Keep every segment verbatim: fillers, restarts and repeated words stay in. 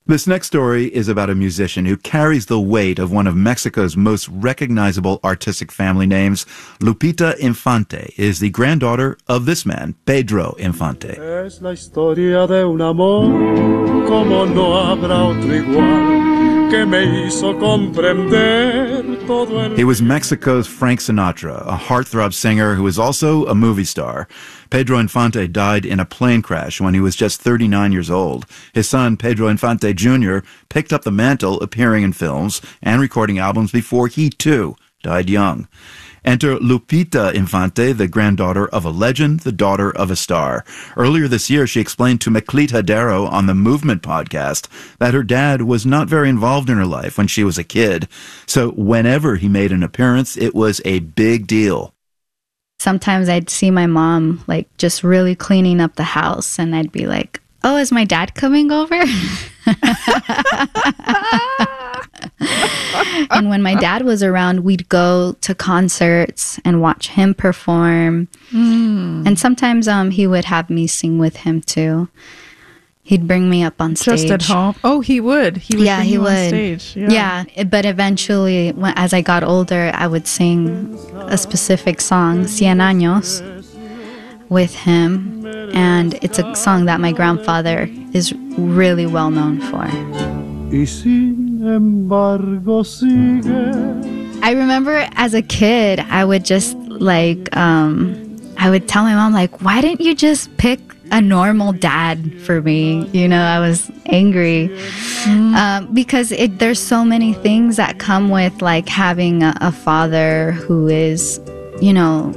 This next story is about a musician who carries the weight of one of Mexico's most recognizable artistic family names. Lupita Infante is the granddaughter of this man, Pedro Infante. Es la historia de un amor, como no habrá otro igual, que me hizo comprender todo el... He was Mexico's Frank Sinatra, a heartthrob singer who was also a movie star. Pedro Infante died in a plane crash when he was just thirty-nine years old. His son, Pedro Infante Junior, picked up the mantle, appearing in films and recording albums before he, too, died young. Enter Lupita Infante, the granddaughter of a legend, the daughter of a star. Earlier this year, she explained to Meclit Hadero on the Movement podcast that her dad was not very involved in her life when she was a kid. So whenever he made an appearance, it was a big deal. Sometimes I'd see my mom, like, just really cleaning up the house, and I'd be like, oh, is my dad coming over? And when my dad was around, we'd go to concerts and watch him perform. Mm. And sometimes um, he would have me sing with him, too. He'd bring me up on stage. Just at home? Oh, he would? He would yeah, bring he you would. on stage? Yeah. yeah, but eventually, when, as I got older, I would sing a specific song, Cien Años, with him. And it's a song that my grandfather is really well known for. Y sin embargo sigue. I remember as a kid, I would just like, um, I would tell my mom, like, why didn't you just pick a normal dad for me? You know, I was angry mm. um, because it, there's so many things that come with like having a, a father who is, you know,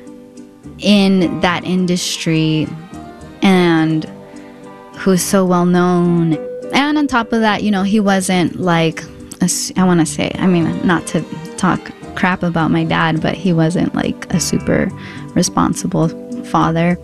in that industry and who's so well known. And on top of that, you know, he wasn't like, a, I want to say, I mean, not to talk crap about my dad, but he wasn't like a super responsible father.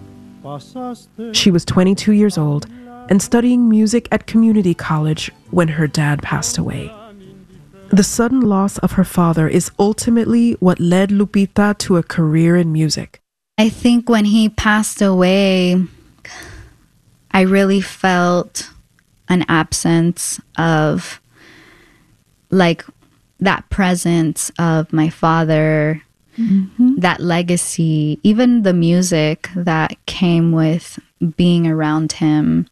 She was twenty-two years old and studying music at community college when her dad passed away. The sudden loss of her father is ultimately what led Lupita to a career in music. I think when he passed away, I really felt an absence of like that presence of my father, mm-hmm. that legacy, even the music that came with being around him.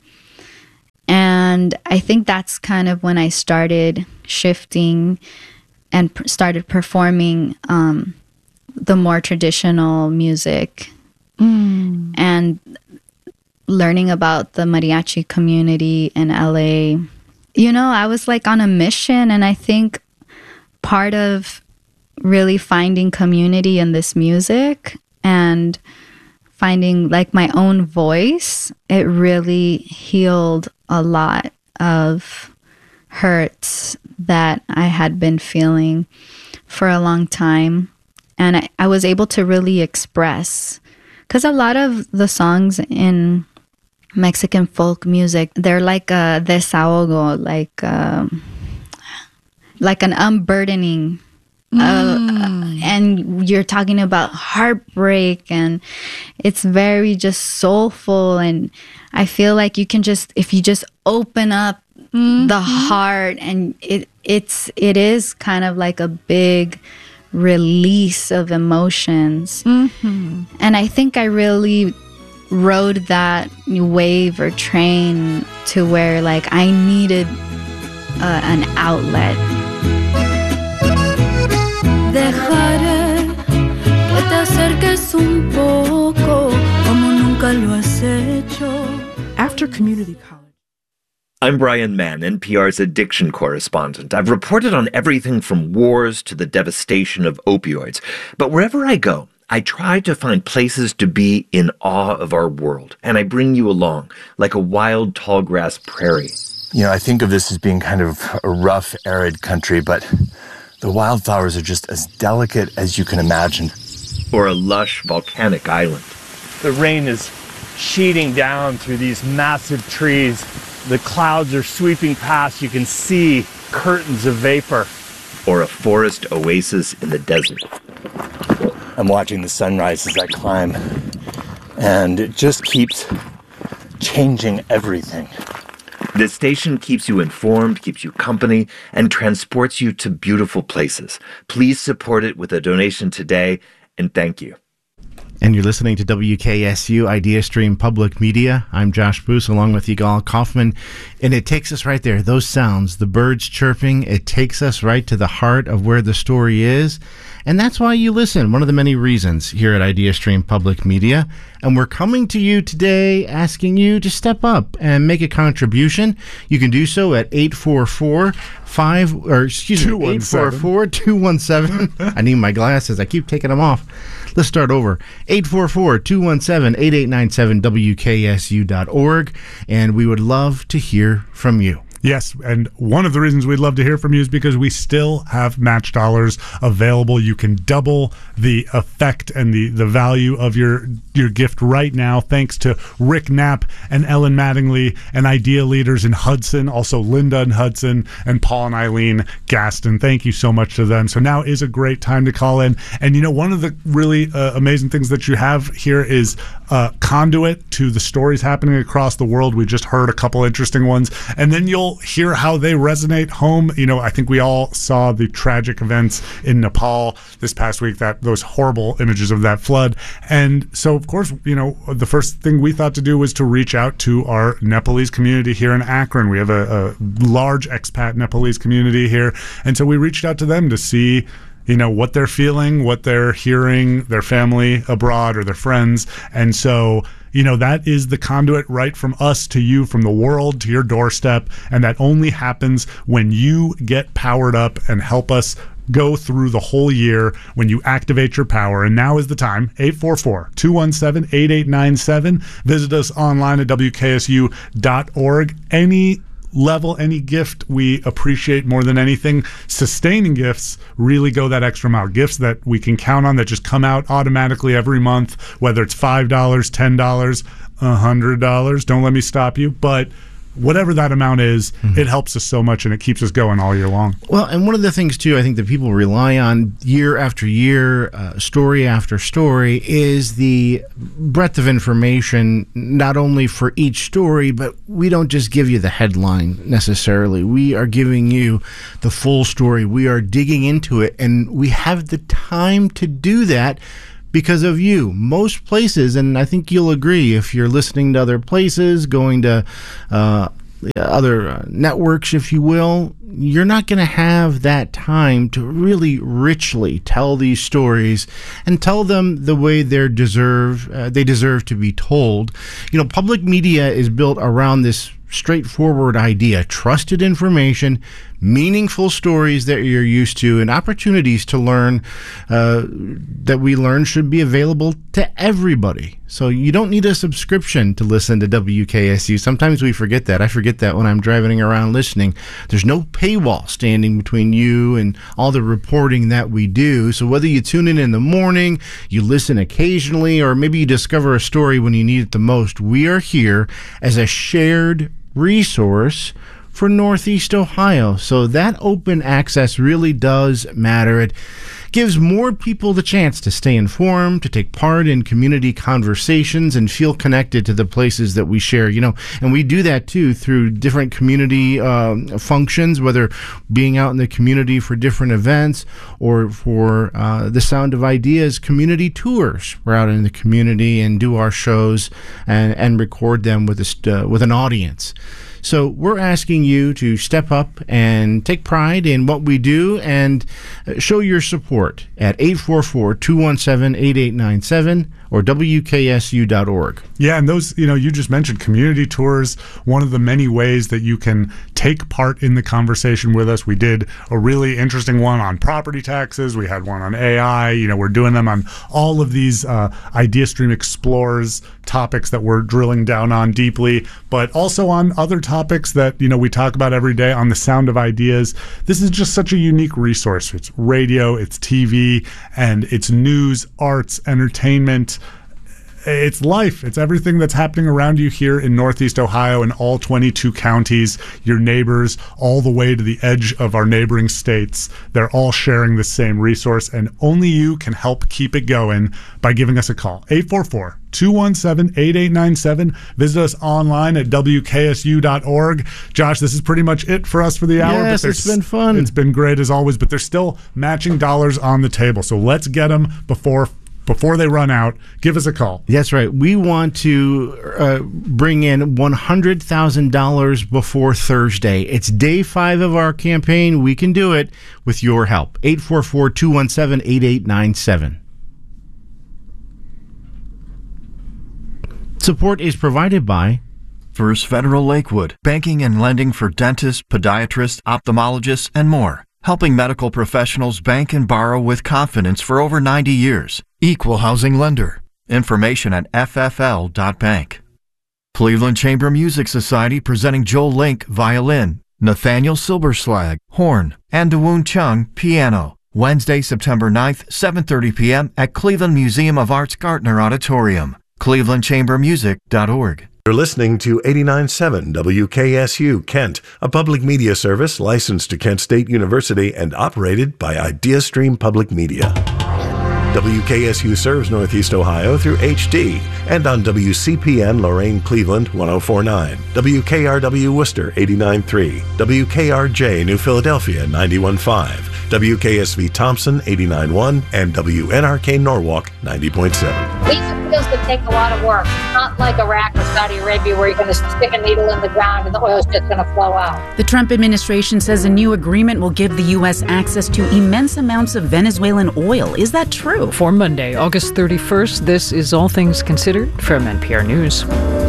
And I think that's kind of when I started shifting and pr- started performing um, the more traditional music mm. and learning about the mariachi community in L A. You know, I was like on a mission, and I think part of really finding community in this music and finding like my own voice, it really healed a lot of hurts that I had been feeling for a long time. And I, I was able to really express, because a lot of the songs in Mexican folk music, they're like a desahogo, like um, like an unburdening. Mm. Uh, and you're talking about heartbreak, and it's very just soulful. And I feel like you can just, if you just open up mm-hmm. the heart, and it it's it is kind of like a big release of emotions. Mm-hmm. And I think I really rode that wave or train to where like I needed uh, an outlet. Dejaré que te acerques un poco como nunca lo has hecho. After community college. I'm Brian Mann, N P R's addiction correspondent. I've reported on everything from wars to the devastation of opioids. But wherever I go, I try to find places to be in awe of our world. And I bring you along, like a wild tallgrass prairie. You know, I think of this as being kind of a rough, arid country, but the wildflowers are just as delicate as you can imagine. Or a lush volcanic island. The rain is sheeting down through these massive trees. The clouds are sweeping past. You can see curtains of vapor. Or a forest oasis in the desert. I'm watching the sunrise as I climb, and it just keeps changing everything. This station keeps you informed, keeps you company, and transports you to beautiful places. Please support it with a donation today, and thank you. And you're listening to W K S U Idea Stream Public Media. I'm Josh Boos along with Yigal Kaufman. And it takes us right there. Those sounds, the birds chirping, it takes us right to the heart of where the story is. And that's why you listen. One of the many reasons here at Idea Stream Public Media. And we're coming to you today asking you to step up and make a contribution. You can do so at eight four four five or excuse me, eight four four, two one seven. I need my glasses. I keep taking them off. Let's start over. eight four four, two one seven, eight eight nine seven, W K S U dot org. And we would love to hear from you. Yes, and one of the reasons we'd love to hear from you is because we still have match dollars available. You can double the effect and the, the value of your your gift right now, thanks to Rick Knapp and Ellen Mattingly and Idea Leaders in Hudson, also Linda and Hudson, and Paul and Eileen Gaston. Thank you so much to them. So now is a great time to call in. And, you know, one of the really uh, amazing things that you have here is uh, conduit to the stories happening across the world. We just heard a couple interesting ones. And then you'll hear how they resonate home. You know, I think we all saw the tragic events in Nepal this past week, that those horrible images of that flood. And so, of course, you know, the first thing we thought to do was to reach out to our Nepalese community here in Akron. We have a, a large expat Nepalese community here. And so we reached out to them to see, you know, what they're feeling, what they're hearing, their family abroad or their friends. And so, you know, that is the conduit right from us to you, from the world to your doorstep. And that only happens when you get powered up and help us go through the whole year, when you activate your power. And now is the time. Eight four four, two one seven, eight eight nine seven. Visit us online at W K S U dot org. Any level, any gift we appreciate more than anything. Sustaining gifts really go that extra mile. Gifts that we can count on, that just come out automatically every month, whether it's five dollars, ten dollars, one hundred dollars. Don't let me stop you. But whatever that amount is, mm-hmm. it helps us so much, and it keeps us going all year long. Well, and one of the things, too, I think that people rely on year after year, uh, story after story, is the breadth of information, not only for each story, but we don't just give you the headline necessarily. We are giving you the full story. We are digging into it, and we have the time to do that because of you. Most places, and I think you'll agree, if you're listening to other places, going to uh, other networks, if you will, you're not going to have that time to really richly tell these stories and tell them the way they deserve uh, they deserve to be told. You know, public media is built around this straightforward idea: trusted information, meaningful stories that you're used to, and opportunities to learn uh, that we learn should be available to everybody. So you don't need a subscription to listen to W K S U. Sometimes we forget that. I forget that when I'm driving around listening. There's no paywall standing between you and all the reporting that we do. So whether you tune in in the morning, you listen occasionally, or maybe you discover a story when you need it the most, we are here as a shared resource for Northeast Ohio. So that open access really does matter. It gives more people the chance to stay informed, to take part in community conversations, and feel connected to the places that we share. You know, and we do that too through different community um, functions, whether being out in the community for different events or for uh, the Sound of Ideas community tours. We're out in the community and do our shows and, and record them with a, uh, with an audience. So we're asking you to step up and take pride in what we do and show your support at eight four four, two one seven, eight eight nine seven or W K S U dot org. Yeah, and those, you know, you just mentioned community tours, one of the many ways that you can take part in the conversation with us. We did a really interesting one on property taxes. We had one on A I. You know, we're doing them on all of these uh, IdeaStream Explores topics that we're drilling down on deeply, but also on other topics that, you know, we talk about every day on the Sound of Ideas. This is just such a unique resource. It's radio, it's T V, and it's news, arts, entertainment. it's life. It's everything that's happening around you here in Northeast Ohio and all twenty-two counties, your neighbors, all the way to the edge of our neighboring states. They're all sharing the same resource, and only you can help keep it going by giving us a call. eight four four, two one seven, eight eight nine seven. Visit us online at W K S U dot org. Josh, this is pretty much it for us for the hour. Yes, but it's been fun. It's been great as always, but there's still matching dollars on the table. So let's get them before before they run out. Give us a call. That's right. We want to uh, bring in one hundred thousand dollars before Thursday. It's day five of our campaign. We can do it with your help. eight four four, two one seven, eight eight nine seven. Support is provided by First Federal Lakewood, banking and lending for dentists, podiatrists, ophthalmologists, and more. Helping medical professionals bank and borrow with confidence for over ninety years. Equal housing lender. Information at F F L dot bank. Cleveland Chamber Music Society presenting Joel Link, violin, Nathaniel Silberschlag, horn, and Dawoon Chung, piano. Wednesday, September ninth, seven thirty p.m. at Cleveland Museum of Art's Gartner Auditorium. cleveland chamber music dot org. You're listening to eighty-nine point seven W K S U Kent, a public media service licensed to Kent State University and operated by IdeaStream Public Media. W K S U serves Northeast Ohio through H D and on W C P N Lorain Cleveland one oh four point nine, W K R W Worcester eighty-nine point three, W K R J New Philadelphia ninety-one point five, W K S V Thompson eighty-nine point one, and W N R K Norwalk ninety point seven. These are fields that take a lot of work. Not like Iraq or Saudi Arabia where you're going to stick a needle in the ground and the oil's just going to flow out. The Trump administration says a new agreement will give the U S access to immense amounts of Venezuelan oil. Is that true? For Monday, August thirty-first, this is All Things Considered from N P R News.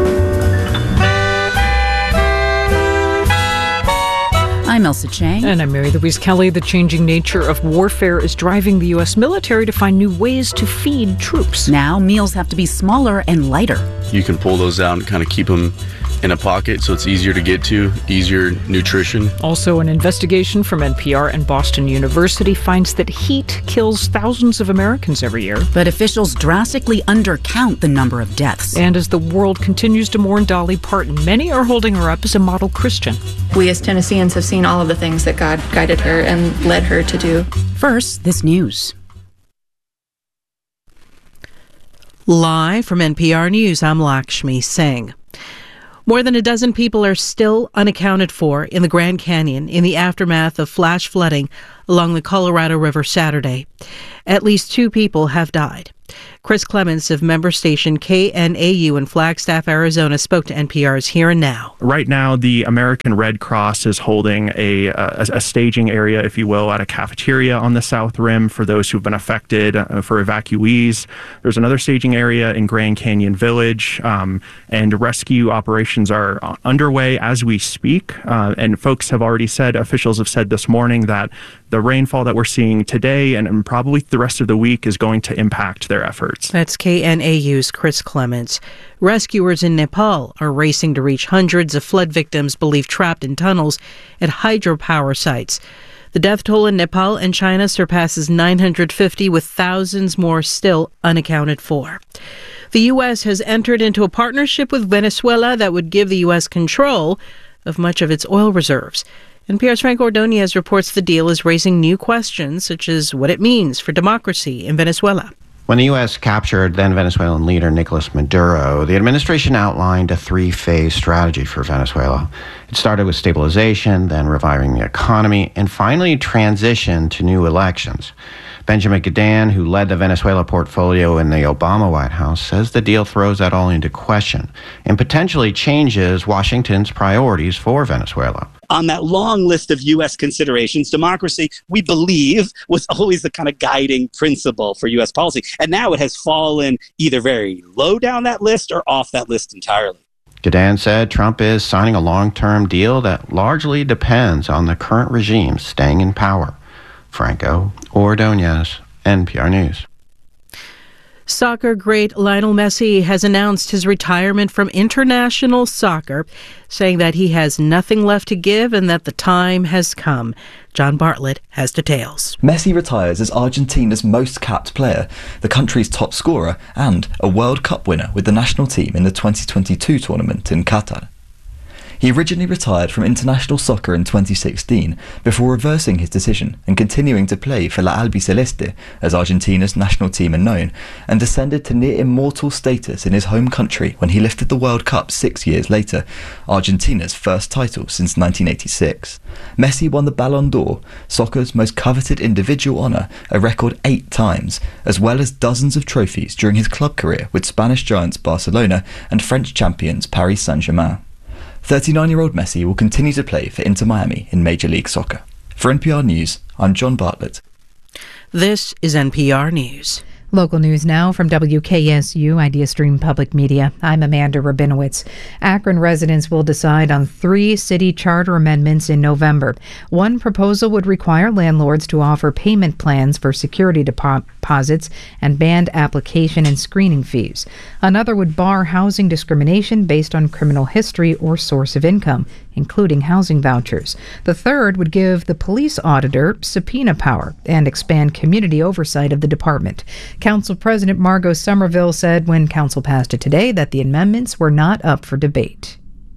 I'm Elsa Chang. And I'm Mary Louise Kelly. The changing nature of warfare is driving the U S military to find new ways to feed troops. Now meals have to be smaller and lighter. You can pull those out and kind of keep them in a pocket so it's easier to get to, easier nutrition. Also, an investigation from N P R and Boston University finds that heat kills thousands of Americans every year. But officials drastically undercount the number of deaths. And as the world continues to mourn Dolly Parton, many are holding her up as a model Christian. We as Tennesseans have seen all of the things that God guided her and led her to do. First, this news. Live from N P R News, I'm Lakshmi Singh. More than a dozen people are still unaccounted for in the Grand Canyon in the aftermath of flash flooding along the Colorado River Saturday. At least two people have died. Chris Clements of member station K N A U in Flagstaff, Arizona, spoke to N P R's Here and Now. Right now, the American Red Cross is holding a, a, a staging area, if you will, at a cafeteria on the South Rim for those who've been affected, uh, for evacuees. There's another staging area in Grand Canyon Village, um, and rescue operations are underway as we speak. Uh, and folks have already said, officials have said this morning, that the rainfall that we're seeing today and, and probably the rest of the week is going to impact their efforts. That's K N A U's Chris Clements. Rescuers in Nepal are racing to reach hundreds of flood victims believed trapped in tunnels at hydropower sites. The death toll in Nepal and China surpasses nine hundred fifty, with thousands more still unaccounted for. The U S has entered into a partnership with Venezuela that would give the U S control of much of its oil reserves. N P R's Frank Ordonez reports the deal is raising new questions, such as what it means for democracy in Venezuela. When the U S captured then Venezuelan leader Nicolas Maduro, the administration outlined a three-phase strategy for Venezuela. It started with stabilization, then reviving the economy, and finally transition to new elections. Benjamin Gadan, who led the Venezuela portfolio in the Obama White House, says the deal throws that all into question and potentially changes Washington's priorities for Venezuela. On that long list of U S considerations, democracy, we believe, was always the kind of guiding principle for U S policy. And now it has fallen either very low down that list or off that list entirely. Gadan said Trump is signing a long-term deal that largely depends on the current regime staying in power. Franco Ordonez, N P R News. Soccer great Lionel Messi has announced his retirement from international soccer, saying that he has nothing left to give and that the time has come. John Bartlett has details. Messi retires as Argentina's most capped player, the country's top scorer, and a World Cup winner with the national team in the twenty twenty-two tournament in Qatar. He originally retired from international soccer in twenty sixteen before reversing his decision and continuing to play for La Albiceleste, as Argentina's national team are known, and descended to near immortal status in his home country when he lifted the World Cup six years later, Argentina's first title since nineteen eighty-six. Messi won the Ballon d'Or, soccer's most coveted individual honour, a record eight times, as well as dozens of trophies during his club career with Spanish giants Barcelona and French champions Paris Saint-Germain. thirty-nine-year-old Messi will continue to play for Inter Miami in Major League Soccer. For N P R News, I'm John Bartlett. This is N P R News. Local news now from W K S U IdeaStream Public Media. I'm Amanda Rabinowitz. Akron residents will decide on three city charter amendments in November. One proposal would require landlords to offer payment plans for security deposits and band application and screening fees. Another would bar housing discrimination based on criminal history or source of income, including housing vouchers. The third would give the police auditor subpoena power and expand community oversight of the department. Council President Margot Somerville said when Council passed it today that the amendments were not up for debate.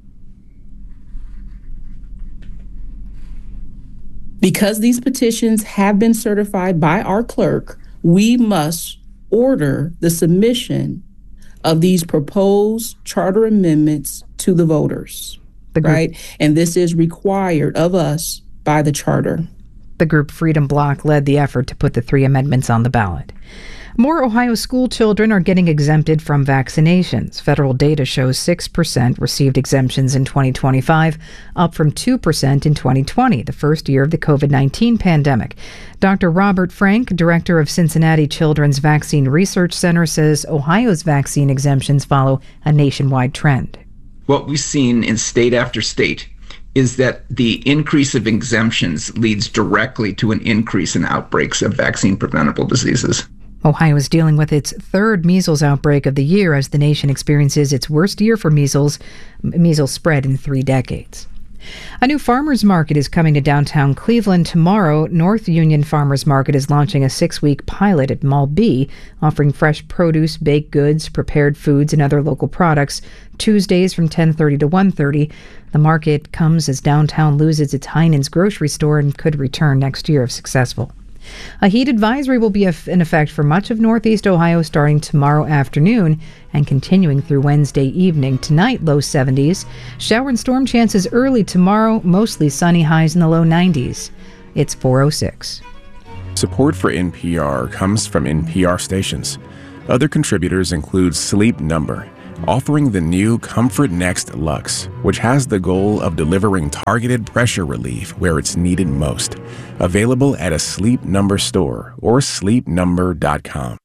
Because these petitions have been certified by our clerk, we must order the submission of these proposed charter amendments to the voters. The group, right? And this is required of us by the charter. The group Freedom Bloc led the effort to put the three amendments on the ballot. More Ohio school children are getting exempted from vaccinations. Federal data shows six percent received exemptions in twenty twenty-five, up from two percent in twenty twenty, the first year of the covid nineteen pandemic. Doctor Robert Frank, director of Cincinnati Children's Vaccine Research Center, says Ohio's vaccine exemptions follow a nationwide trend. What we've seen in state after state is that the increase of exemptions leads directly to an increase in outbreaks of vaccine-preventable diseases. Ohio is dealing with its third measles outbreak of the year as the nation experiences its worst year for measles, measles spread in three decades. A new farmers market is coming to downtown Cleveland tomorrow. North Union Farmers Market is launching a six-week pilot at Mall B, offering fresh produce, baked goods, prepared foods, and other local products Tuesdays from ten thirty to one thirty. The market comes as downtown loses its Heinen's grocery store and could return next year if successful. A heat advisory will be in effect for much of northeast Ohio starting tomorrow afternoon and continuing through Wednesday evening. Tonight, low seventies. Shower and storm chances early tomorrow, mostly sunny, highs in the low nineties. It's four oh six. Support for N P R comes from N P R stations. Other contributors include Sleep Number, offering the new Comfort Next Luxe, which has the goal of delivering targeted pressure relief where it's needed most. Available at a Sleep Number store or sleep number dot com.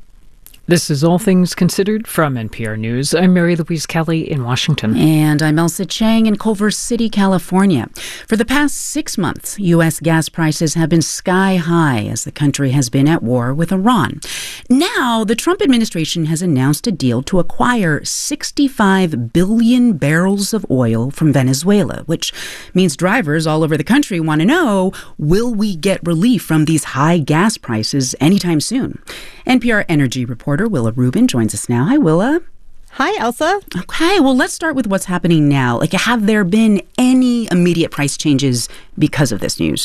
This is All Things Considered from N P R News. I'm Mary Louise Kelly in Washington. And I'm Elsa Chang in Culver City, California. For the past six months, U S gas prices have been sky high as the country has been at war with Iran. Now, the Trump administration has announced a deal to acquire sixty-five billion barrels of oil from Venezuela, which means drivers all over the country want to know, will we get relief from these high gas prices anytime soon? N P R energy reporter Willa Rubin joins us now. Hi, Willa. Hi, Elsa. Okay, well, let's start with what's happening now. Like, have there been any immediate price changes because of this news?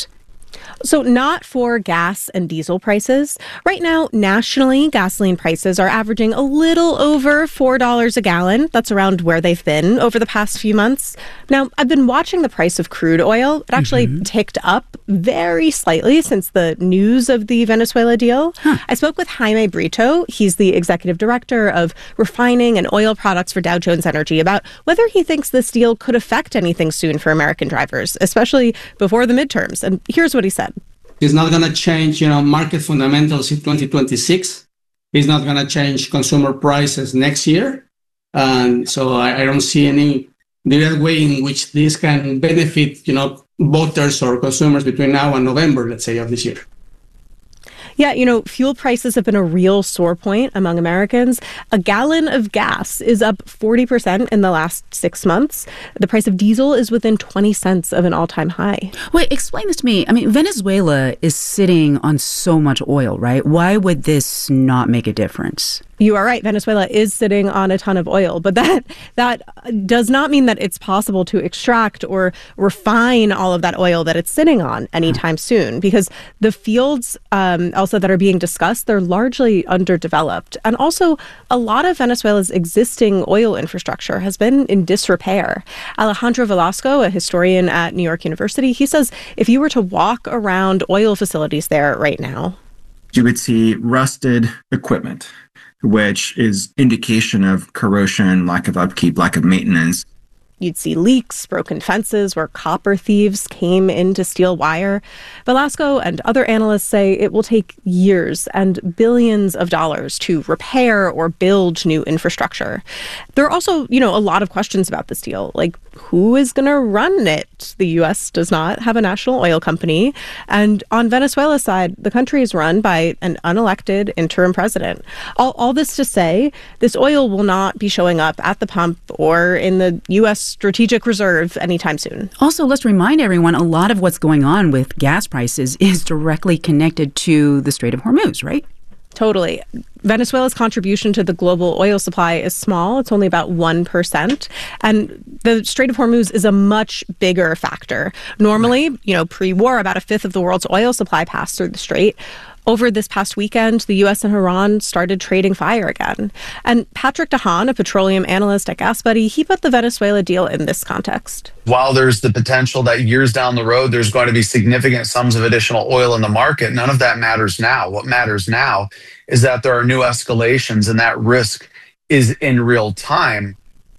So not for gas and diesel prices. Right now, nationally, gasoline prices are averaging a little over four dollars a gallon. That's around where they've been over the past few months. Now, I've been watching the price of crude oil. It actually mm-hmm. ticked up very slightly since the news of the Venezuela deal. Huh. I spoke with Jaime Brito. He's the executive director of refining and oil products for Dow Jones Energy about whether he thinks this deal could affect anything soon for American drivers, especially before the midterms. And here's what he said. It's not going to change, you know, market fundamentals in twenty twenty-six. It's not going to change consumer prices next year. And so I, I don't see any direct way in which this can benefit, you know, voters or consumers between now and November, let's say, of this year. Yeah, you know, fuel prices have been a real sore point among Americans. A gallon of gas is up forty percent in the last six months. The price of diesel is within twenty cents of an all-time high. Wait, explain this to me. I mean, Venezuela is sitting on so much oil, right? Why would this not make a difference? You are right. Venezuela is sitting on a ton of oil, but that that does not mean that it's possible to extract or refine all of that oil that it's sitting on anytime soon, because the fields um, also that are being discussed, they're largely underdeveloped. And also, a lot of Venezuela's existing oil infrastructure has been in disrepair. Alejandro Velasco, a historian at New York University, he says if you were to walk around oil facilities there right now, you would see rusted equipment, which is indication of corrosion, lack of upkeep, lack of maintenance. You'd see leaks, broken fences where copper thieves came in to steal wire. Velasco and other analysts say it will take years and billions of dollars to repair or build new infrastructure. There are also, you know, a lot of questions about this deal, like who is going to run it? The U S does not have a national oil company. And on Venezuela's side, the country is run by an unelected interim president. All, all this to say, this oil will not be showing up at the pump or in the U S strategic reserve anytime soon. Also, let's remind everyone, a lot of what's going on with gas prices is directly connected to the Strait of Hormuz, right? Totally. Venezuela's contribution to the global oil supply is small. It's only about one percent. And the Strait of Hormuz is a much bigger factor. Normally, you know, pre-war, about a fifth of the world's oil supply passed through the strait. Over this past weekend, the U S and Iran started trading fire again. And Patrick DeHaan, a petroleum analyst at GasBuddy, he put the Venezuela deal in this context. While there's the potential that years down the road, there's going to be significant sums of additional oil in the market, none of that matters now. What matters now is that there are new escalations and that risk is in real time.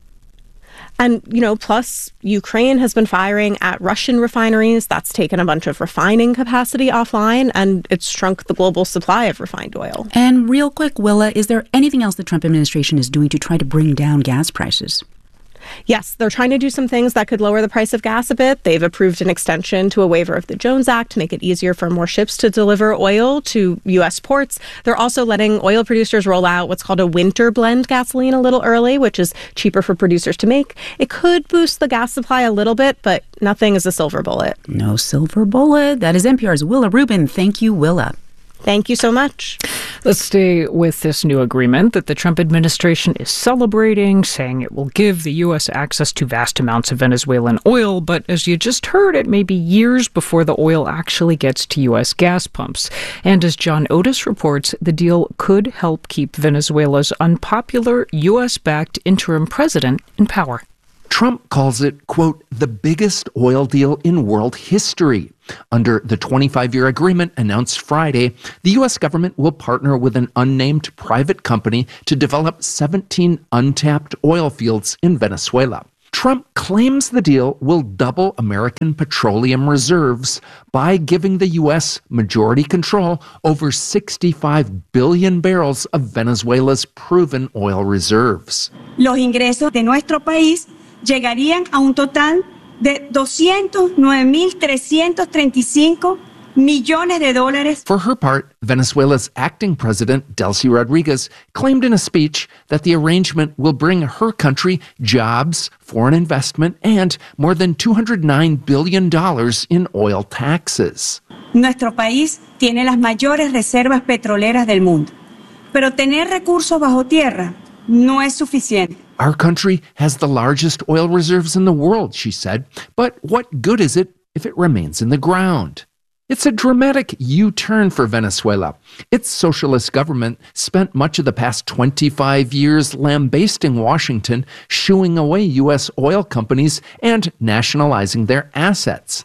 And, you know, plus Ukraine has been firing at Russian refineries. That's taken a bunch of refining capacity offline, and it's shrunk the global supply of refined oil. And real quick, Willa, is there anything else the Trump administration is doing to try to bring down gas prices? Yes, they're trying to do some things that could lower the price of gas a bit. They've approved an extension to a waiver of the Jones Act to make it easier for more ships to deliver oil to U S ports. They're also letting oil producers roll out what's called a winter blend gasoline a little early, which is cheaper for producers to make. It could boost the gas supply a little bit, but nothing is a silver bullet. No silver bullet. That is N P R's Willa Rubin. Thank you, Willa. Thank you so much. Let's stay with this new agreement that the Trump administration is celebrating, saying it will give the U S access to vast amounts of Venezuelan oil. But as you just heard, it may be years before the oil actually gets to U S gas pumps. And as John Otis reports, the deal could help keep Venezuela's unpopular U S-backed interim president in power. Trump calls it, quote, the biggest oil deal in world history. Under the twenty-five-year agreement announced Friday, the U S government will partner with an unnamed private company to develop seventeen untapped oil fields in Venezuela. Trump claims the deal will double American petroleum reserves by giving the U S majority control over sixty-five billion barrels of Venezuela's proven oil reserves. Los ingresos de nuestro país llegarían a un total de doscientos nueve mil trescientos treinta y cinco millones de dólares. For her part, Venezuela's acting president, Delcy Rodriguez, claimed in a speech that the arrangement will bring her country jobs, foreign investment, and more than two hundred nine billion dollars in oil taxes. Nuestro país tiene las mayores reservas petroleras del mundo, pero tener recursos bajo tierra no es suficiente. Our country has the largest oil reserves in the world, she said, but what good is it if it remains in the ground? It's a dramatic U-turn for Venezuela. Its socialist government spent much of the past twenty-five years lambasting Washington, shooing away U S oil companies, and nationalizing their assets.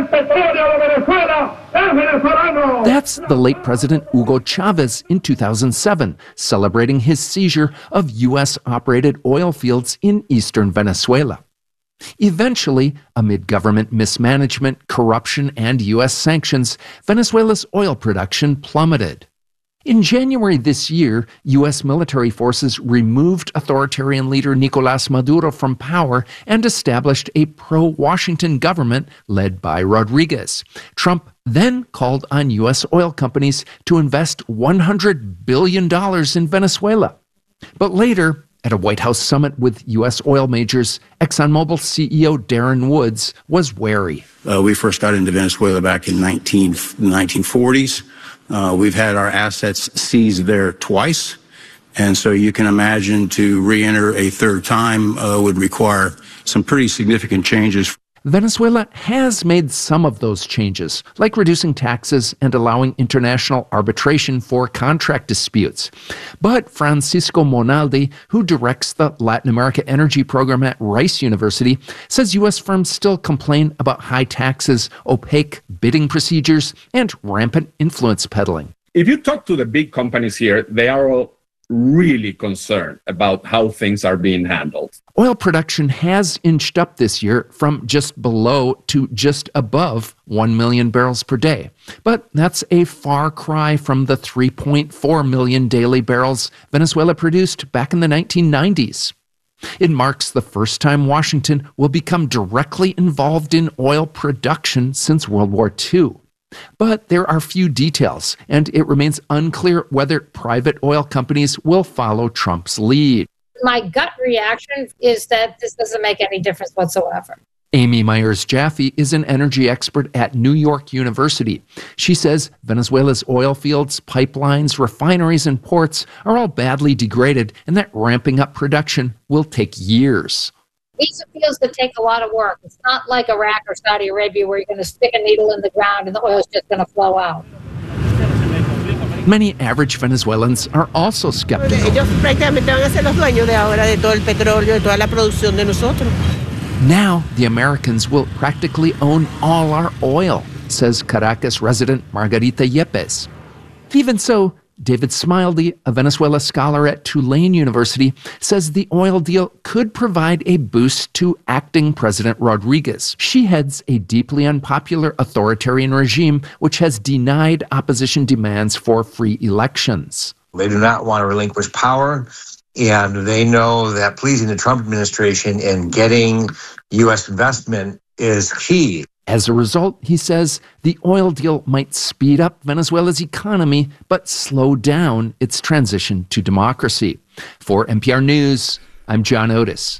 That's the late President Hugo Chavez in two thousand seven, celebrating his seizure of U S-operated oil fields in eastern Venezuela. Eventually, amid government mismanagement, corruption, and U S sanctions, Venezuela's oil production plummeted. In January this year, U S military forces removed authoritarian leader Nicolás Maduro from power and established a pro-Washington government led by Rodriguez. Trump then called on U S oil companies to invest one hundred billion dollars in Venezuela. But later, at a White House summit with U S oil majors, ExxonMobil C E O Darren Woods was wary. Uh, we first got into Venezuela back in nineteen, nineteen forties. Uh, we've had our assets seized there twice. And so you can imagine to re-enter a third time uh, would require some pretty significant changes. Venezuela has made some of those changes, like reducing taxes and allowing international arbitration for contract disputes. But Francisco Monaldi, who directs the Latin America Energy Program at Rice University, says U S firms still complain about high taxes, opaque bidding procedures, and rampant influence peddling. If you talk to the big companies here, they are all really concerned about how things are being handled. Oil production has inched up this year from just below to just above one million barrels per day. But that's a far cry from the three point four million daily barrels Venezuela produced back in the nineteen nineties. It marks the first time Washington will become directly involved in oil production since World War Two. But there are few details, and it remains unclear whether private oil companies will follow Trump's lead. My gut reaction is that this doesn't make any difference whatsoever. Amy Myers-Jaffe is an energy expert at New York University. She says Venezuela's oil fields, pipelines, refineries, and ports are all badly degraded, and that ramping up production will take years. These are fields that take a lot of work. It's not like Iraq or Saudi Arabia where you're going to stick a needle in the ground and the oil is just going to flow out. Many average Venezuelans are also skeptical. Now, the Americans will practically own all our oil, says Caracas resident Margarita Yepes. Even so, David Smiley, a Venezuela scholar at Tulane University, says the oil deal could provide a boost to acting President Rodriguez. She heads a deeply unpopular authoritarian regime which has denied opposition demands for free elections. They do not want to relinquish power, and they know that pleasing the Trump administration and getting U S investment is key. As a result, he says, the oil deal might speed up Venezuela's economy, but slow down its transition to democracy. For N P R News, I'm John Otis.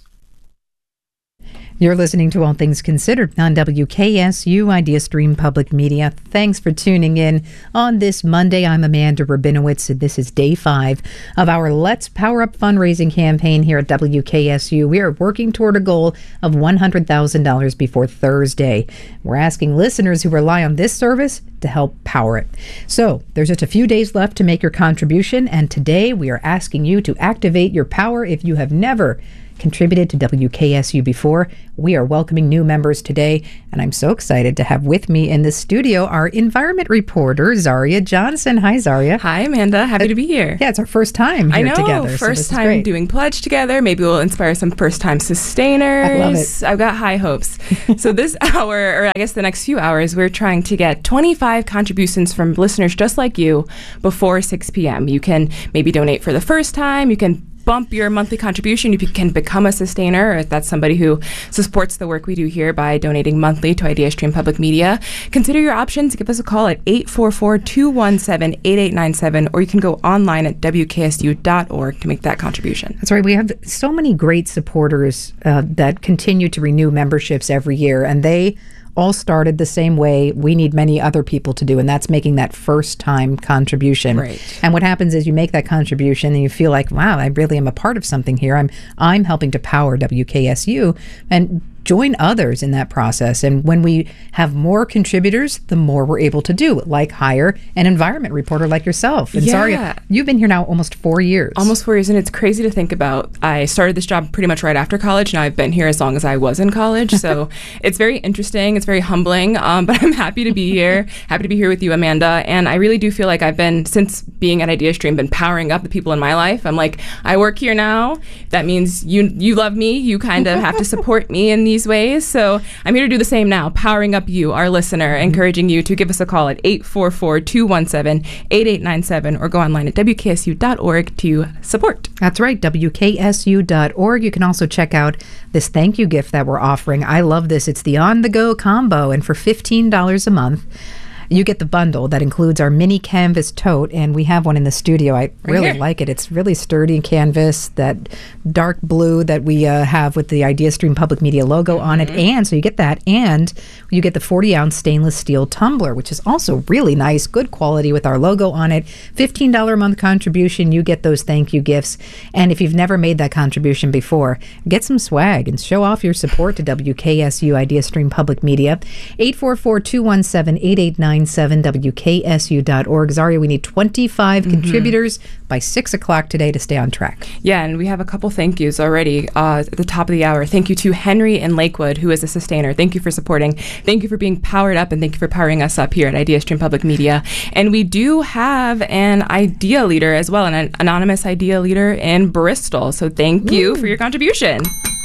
You're listening to All Things Considered on W K S U Idea Stream Public Media. Thanks for tuning in on this Monday. I'm Amanda Rabinowitz, and this is day five of our Let's Power Up fundraising campaign here at W K S U. We are working toward a goal of one hundred thousand dollars before Thursday. We're asking listeners who rely on this service to help power it. So there's just a few days left to make your contribution, and today we are asking you to activate your power if you have never contributed to W K S U before. We are welcoming new members today, and I'm so excited to have with me in the studio our environment reporter, Zaria Johnson. Hi, Zaria. Hi, Amanda. Happy uh, to be here. Yeah, it's our first time here I know, together. First so time doing Pledge together. Maybe we'll inspire some first-time sustainers. I love it. I've got high hopes. So this hour, or I guess the next few hours, we're trying to get twenty-five contributions from listeners just like you before six p.m. You can maybe donate for the first time. You can bump your monthly contribution. You can become a sustainer, or if that's somebody who supports the work we do here by donating monthly to IdeaStream Public Media. Consider your options. Give us a call at eight four four, two one seven, eight eight nine seven, or you can go online at W K S U dot org to make that contribution. That's right. We have so many great supporters uh, that continue to renew memberships every year, and they all started the same way we need many other people to do, and that's making that first time contribution. Right. And what happens is you make that contribution and you feel like, wow, I really am a part of something here. I'm I'm helping to power W K S U, and join others in that process. And when we have more contributors, the more we're able to do, like hire an environment reporter like yourself. And yeah. Zaria, you've been here now almost four years. Almost four years, and it's crazy to think about. I started this job pretty much right after college. Now I've been here as long as I was in college. So it's very interesting. It's very humbling, um, but I'm happy to be here. Happy to be here with you, Amanda. And I really do feel like I've been, since being at IdeaStream, been powering up the people in my life. I'm like, I work here now. That means you you love me. You kind of have to support me in these ways. So I'm here to do the same now, powering up you, our listener, encouraging you to give us a call at eight four four, two one seven, eight eight nine seven, or go online at W K S U dot org to support. That's right, W K S U dot org. You can also check out this thank you gift that we're offering. I love this. It's the On-the-Go combo, and for fifteen dollars a month, You get the bundle that includes our mini canvas tote, and we have one in the studio. I really here. like it. It's really sturdy canvas, that dark blue that we uh, have with the IdeaStream Public Media logo on it. And so you get that, and you get the forty ounce stainless steel tumbler, which is also really nice, good quality with our logo on it. fifteen dollars a month contribution, you get those thank you gifts. And if you've never made that contribution before, get some swag and show off your support to W K S U IdeaStream Public Media. eight four four, two one seven, eight eight nine seven, W K S U dot org. Zaria, we need twenty-five mm-hmm. contributors by six o'clock today to stay on track. Yeah, and we have a couple thank yous already uh, at the top of the hour. Thank you to Henry in Lakewood, who is a sustainer. Thank you for supporting. Thank you for being powered up, and thank you for powering us up here at IdeaStream Public Media. And we do have an idea leader as well, an anonymous idea leader in Bristol. So thank you Ooh. for your contribution.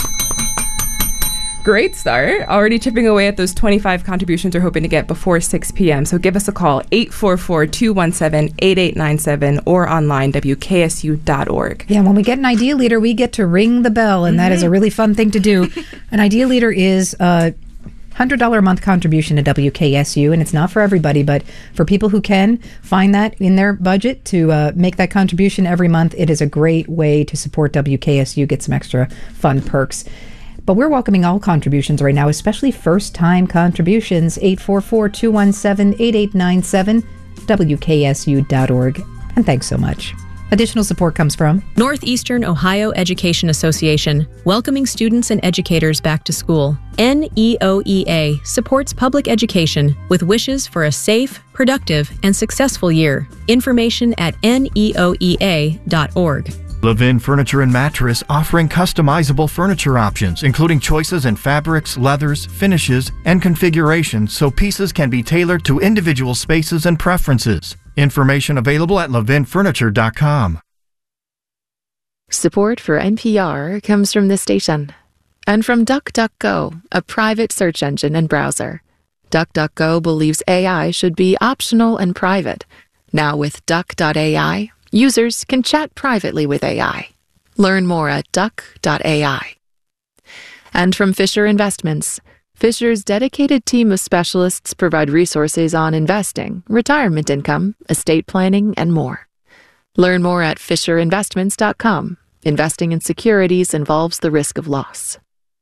Great start. Already chipping away at those twenty-five contributions we're hoping to get before six p.m. So give us a call, eight four four, two one seven, eight eight nine seven, or online, W K S U dot org. Yeah, when we get an idea leader, we get to ring the bell, and mm-hmm. that is a really fun thing to do. An idea leader is a one hundred dollars a month contribution to W K S U, and it's not for everybody, but for people who can find that in their budget to uh, make that contribution every month, it is a great way to support W K S U, get some extra fun perks. But we're welcoming all contributions right now, especially first-time contributions. eight four four, two one seven, eight eight nine seven, W K S U dot org. And thanks so much. Additional support comes from Northeastern Ohio Education Association, welcoming students and educators back to school. N E O E A supports public education with wishes for a safe, productive, and successful year. Information at N E O E A dot org. Levin Furniture and Mattress offering customizable furniture options, including choices in fabrics, leathers, finishes, and configurations so pieces can be tailored to individual spaces and preferences. Information available at levin furniture dot com. Support for N P R comes from this station and from DuckDuckGo, a private search engine and browser. DuckDuckGo believes A I should be optional and private. Now with duck dot A I, users can chat privately with A I. Learn more at duck dot A I. And from Fisher Investments, Fisher's dedicated team of specialists provide resources on investing, retirement income, estate planning, and more. Learn more at fisher investments dot com. Investing in securities involves the risk of loss.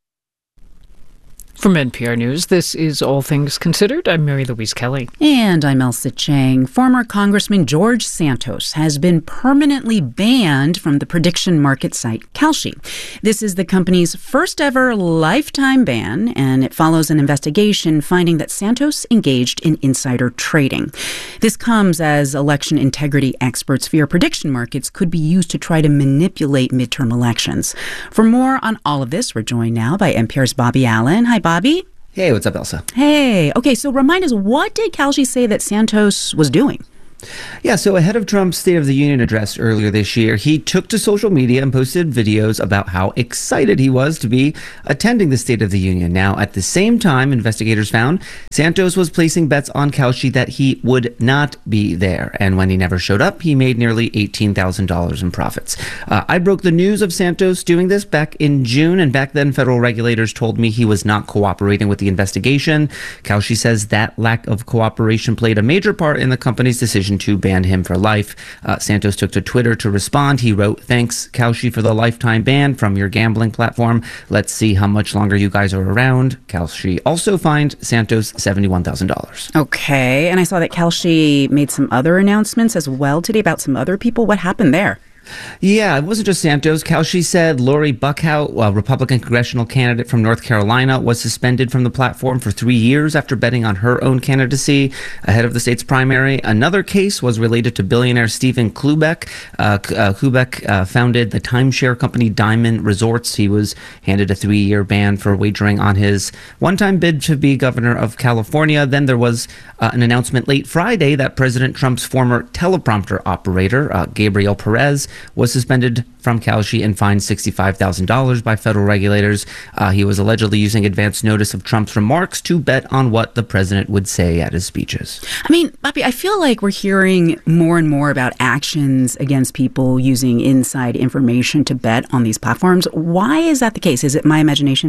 From N P R News, this is All Things Considered. I'm Mary Louise Kelly. And I'm Elsa Chang. Former Congressman George Santos has been permanently banned from the prediction market site Kalshi. This is the company's first ever lifetime ban, and it follows an investigation finding that Santos engaged in insider trading. This comes as election integrity experts fear prediction markets could be used to try to manipulate midterm elections. For more on all of this, we're joined now by N P R's Bobby Allen. Hi, Bobby. Hey, what's up, Elsa? Hey. Okay, so remind us, what did Kalshi say that Santos was doing? Yeah, so ahead of Trump's State of the Union address earlier this year, he took to social media and posted videos about how excited he was to be attending the State of the Union. Now, at the same time, investigators found Santos was placing bets on Kalshi that he would not be there. And when he never showed up, he made nearly eighteen thousand dollars in profits. Uh, I broke the news of Santos doing this back in June, and back then federal regulators told me he was not cooperating with the investigation. Kalshi says that lack of cooperation played a major part in the company's decision to ban him for life. Uh, Santos took to Twitter to respond. He wrote, "Thanks, Kalshi, for the lifetime ban from your gambling platform. Let's see how much longer you guys are around." Kalshi also fined Santos seventy-one thousand dollars. Okay, and I saw that Kalshi made some other announcements as well today about some other people. What happened there? Yeah, it wasn't just Santos. Kalshi said Lori Buckhout, a Republican congressional candidate from North Carolina, was suspended from the platform for three years after betting on her own candidacy ahead of the state's primary. Another case was related to billionaire Stephen Klubeck. Uh, uh, Klubeck uh, founded the timeshare company Diamond Resorts. He was handed a three-year ban for wagering on his one-time bid to be governor of California. Then there was uh, an announcement late Friday that President Trump's former teleprompter operator, uh, Gabriel Perez, was suspended from Kalshi and fined sixty-five thousand dollars by federal regulators. Uh, he was allegedly using advance notice of Trump's remarks to bet on what the president would say at his speeches. I mean, Bobby, I feel like we're hearing more and more about actions against people using inside information to bet on these platforms. Why is that the case? Is it my imagination?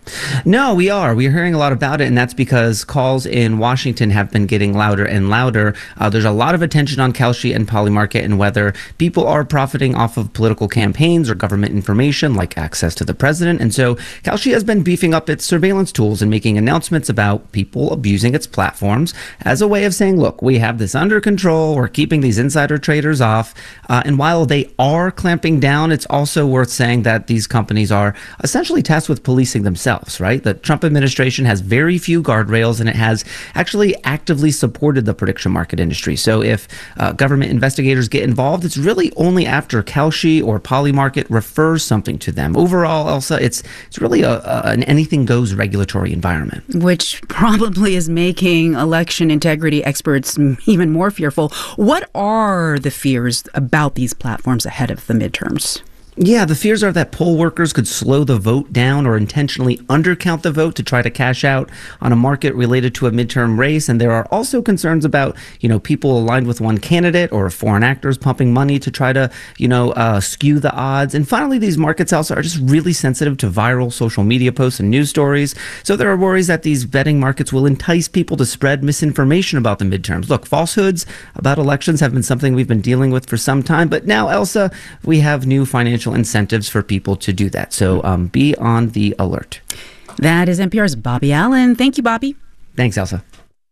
No, we are. We're hearing a lot about it, and that's because calls in Washington have been getting louder and louder. Uh, there's a lot of attention on Kalshi and Polymarket and whether people are profiting off of political campaigns or government information like access to the president. And so Kalshi has been beefing up its surveillance tools and making announcements about people abusing its platforms as a way of saying, look, we have this under control. We're keeping these insider traders off. Uh, and while they are clamping down, it's also worth saying that these companies are essentially tasked with policing themselves. Right? The Trump administration has very few guardrails, and it has actually actively supported the prediction market industry. So if uh, government investigators get involved, it's really only after Kalshi or Polymarket refers something to them. Overall, Elsa, it's it's really a, a, an anything goes regulatory environment. Which probably is making election integrity experts even more fearful. What are the fears about these platforms ahead of the midterms? Yeah, the fears are that poll workers could slow the vote down or intentionally undercount the vote to try to cash out on a market related to a midterm race. And there are also concerns about, you know, people aligned with one candidate or foreign actors pumping money to try to, you know, uh, skew the odds. And finally, these markets also are just really sensitive to viral social media posts and news stories. So there are worries that these betting markets will entice people to spread misinformation about the midterms. Look, falsehoods about elections have been something we've been dealing with for some time. But now, Elsa, we have new financial incentives for people to do that. So um, be on the alert. That is N P R's Bobby Allen. Thank you, Bobby. Thanks, Elsa.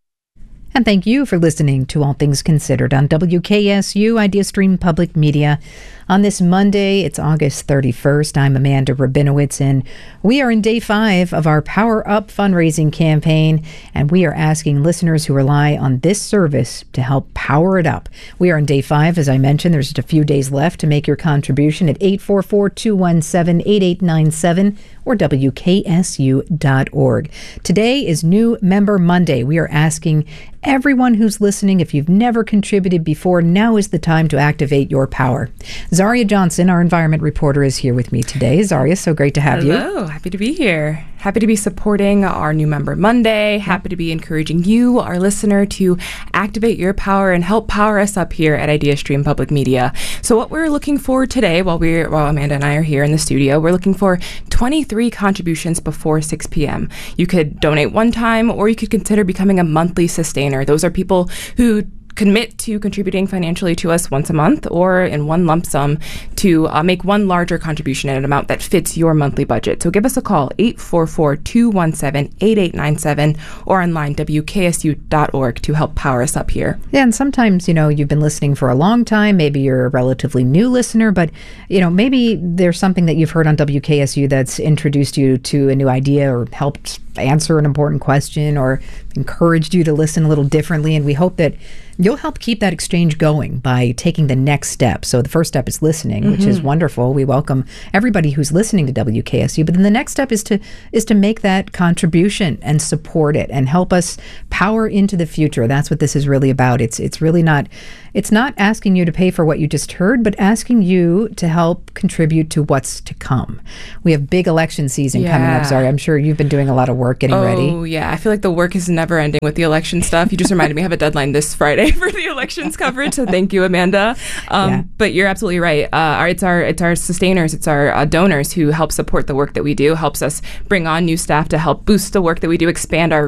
And thank you for listening to All Things Considered on W K S U IdeaStream Public Media. On this Monday, it's August thirty-first. I'm Amanda Rabinowitz, and we are in day five of our Power Up fundraising campaign, and we are asking listeners who rely on this service to help power it up. We are in day five, as I mentioned. There's just a few days left to make your contribution at eight four four, two one seven, eight eight nine seven or W K S U dot org. Today is New Member Monday. We are asking everyone who's listening, if you've never contributed before, now is the time to activate your power. Zaria Johnson, our environment reporter, is here with me today. Zaria, so great to have Hello. you. Hello, happy to be here. Happy to be supporting our New Member Monday. Happy to be encouraging you, our listener, to activate your power and help power us up here at IdeaStream Public Media. So what we're looking for today, while we're while Amanda and I are here in the studio, we're looking for twenty-three contributions before six p.m. You could donate one time, or you could consider becoming a monthly sustainer. Those are people who commit to contributing financially to us once a month or in one lump sum to uh, make one larger contribution at an amount that fits your monthly budget. So give us a call, eight four four, two one seven, eight eight nine seven, or online, W K S U dot org, to help power us up here. Yeah, and sometimes, you know, you've been listening for a long time. Maybe you're a relatively new listener, but, you know, maybe there's something that you've heard on W K S U that's introduced you to a new idea or helped answer an important question or encouraged you to listen a little differently. And we hope that you'll help keep that exchange going by taking the next step. So the first step is listening, mm-hmm. which is wonderful. We welcome everybody who's listening to W K S U. But then the next step is to is to make that contribution and support it and help us power into the future. That's what this is really about. It's it's really not it's not asking you to pay for what you just heard, but asking you to help contribute to what's to come. We have big election season yeah. coming up. Sorry, I'm sure you've been doing a lot of work getting oh, ready. Oh yeah, I feel like the work is never ending with the election stuff. You just reminded me I have a deadline this Friday for the elections coverage, so thank you, Amanda. Um, yeah. But you're absolutely right. Uh, our, it's our it's our sustainers, it's our uh, donors who help support the work that we do, helps us bring on new staff to help boost the work that we do, expand our